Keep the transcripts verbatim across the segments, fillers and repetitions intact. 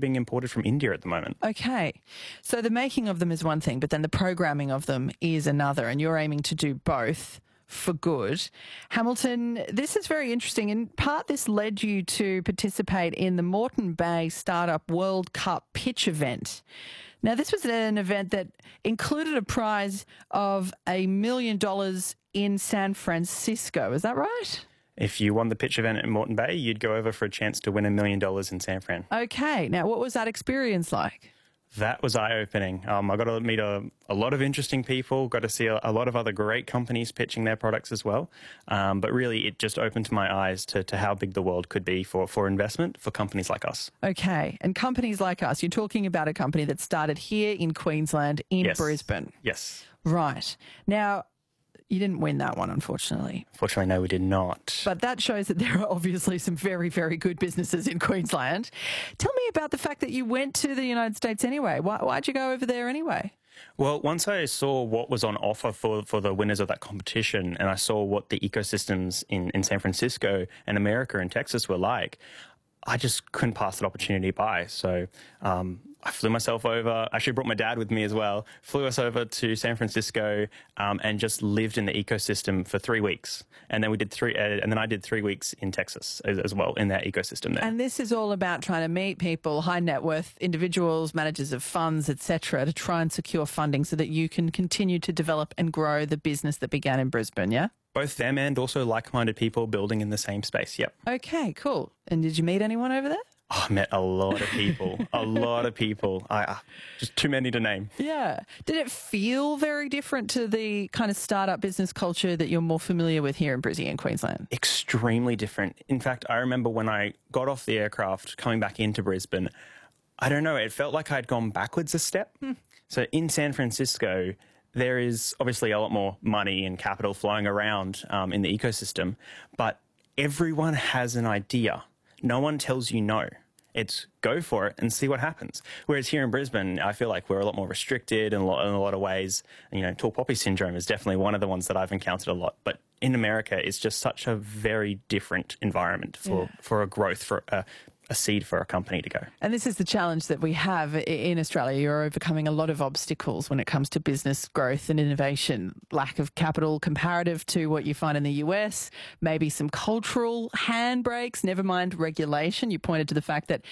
being imported from India at the moment. Okay. So the making of them is one thing, but then the programming of them is another, and you're aiming to do both for good. Hamilton, this is very interesting. In part, this led you to participate in the Moreton Bay Startup World Cup pitch event. Now, this was an event that included a prize of a million dollars in San Francisco. Is that right? If you won the pitch event at Moreton Bay, you'd go over for a chance to win a million dollars in San Fran. Okay. Now, what was that experience like? That was eye-opening. Um, I got to meet a, a lot of interesting people, got to see a, a lot of other great companies pitching their products as well. Um, but really, it just opened my eyes to, to how big the world could be for, for investment for companies like us. Okay. And companies like us, you're talking about a company that started here in Queensland, in Yes. Brisbane. Yes. Right. Now, you didn't win that one, unfortunately. Fortunately, no, we did not. But that shows that there are obviously some very, very good businesses in Queensland. Tell me about the fact that you went to the United States anyway. Why, why'd you go over there anyway? Well, once I saw what was on offer for, for the winners of that competition, and I saw what the ecosystems in, in San Francisco and America and Texas were like, I just couldn't pass that opportunity by. So um, I flew myself over. Actually brought my dad with me as well. Flew us over to San Francisco um, and just lived in the ecosystem for three weeks. And then we did three, uh, and then I did three weeks in Texas as, as well in that ecosystem there. And this is all about trying to meet people, high net worth individuals, managers of funds, et cetera, to try and secure funding so that you can continue to develop and grow the business that began in Brisbane. Yeah. Both them and also like-minded people building in the same space. Yep. Okay, cool. And did you meet anyone over there? Oh, I met a lot of people, a lot of people. I, uh, just too many to name. Yeah. Did it feel very different to the kind of startup business culture that you're more familiar with here in Brisbane and Queensland? Extremely different. In fact, I remember when I got off the aircraft coming back into Brisbane, I don't know, it felt like I'd gone backwards a step. Hmm. So in San Francisco, there is obviously a lot more money and capital flowing around um, in the ecosystem, but everyone has an idea. No one tells you no. It's go for it and see what happens. Whereas here in Brisbane, I feel like we're a lot more restricted in a lot, in a lot of ways. You know, tall poppy syndrome is definitely one of the ones that I've encountered a lot. But in America, it's just such a very different environment for, yeah. for a growth, for a, a seed for a company to go. And this is the challenge that we have in Australia. You're overcoming a lot of obstacles when it comes to business growth and innovation. Lack of capital comparative to what you find in the U S, maybe some cultural handbrakes, never mind regulation. You pointed to the fact that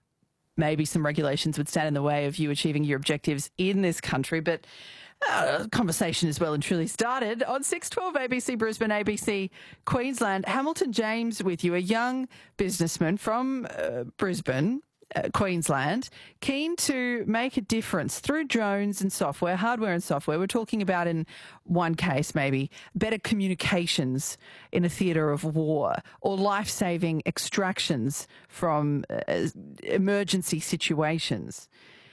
maybe some regulations would stand in the way of you achieving your objectives in this country, but Uh, conversation is well and truly started on six twelve A B C Brisbane, A B C Queensland. Hamilton James with you, a young businessman from uh, Brisbane, uh, Queensland, keen to make a difference through drones and software, hardware and software. We're talking about, in one case maybe, better communications in a theatre of war, or life-saving extractions from uh, emergency situations.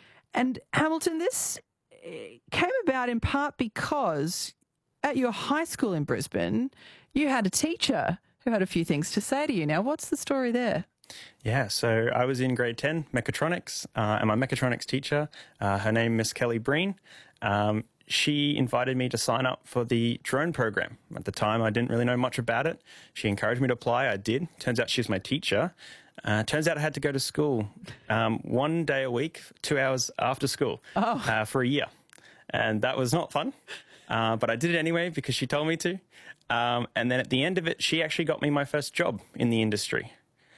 And Hamilton, this came about in part because at your high school in Brisbane, you had a teacher who had a few things to say to you. Now, what's the story there? Yeah, so I was in grade ten, mechatronics, uh, and my mechatronics teacher, uh, her name Miss Kelly Breen, um, she invited me to sign up for the drone program. At the time, I didn't really know much about it. She encouraged me to apply. I did. Turns out she was my teacher. Uh, turns out I had to go to school um, one day a week, two hours after school, oh. uh, for a year. And that was not fun, uh, but I did it anyway because she told me to. Um, and then at the end of it, she actually got me my first job in the industry.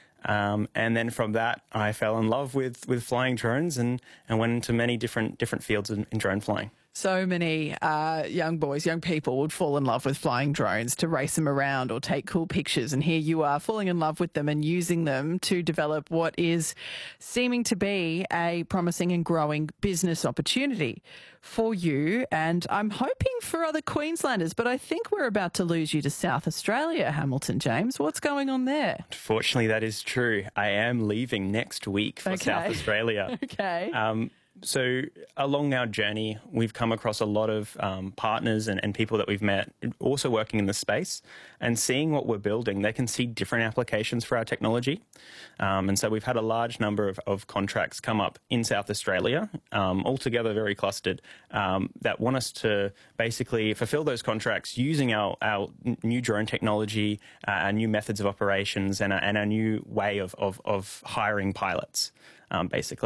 Um, and then from that, I fell in love with, with flying drones and, and went into many different different fields in, in drone flying. So many uh, young boys, young people would fall in love with flying drones to race them around or take cool pictures. And here you are falling in love with them and using them to develop what is seeming to be a promising and growing business opportunity for you. And I'm hoping for other Queenslanders, but I think we're about to lose you to South Australia, Hamilton James. What's going on there? Fortunately, that is true. I am leaving next week for okay. South Australia. okay. Um, So along our journey, we've come across a lot of um, partners and, and people that we've met also working in the space, and seeing what we're building, they can see different applications for our technology. Um, and so we've had a large number of, of contracts come up in South Australia, um, altogether very clustered, um, that want us to basically fulfill those contracts using our, our new drone technology, uh, our new methods of operations, and, our, and our new way of, of, of hiring pilots, um, basically.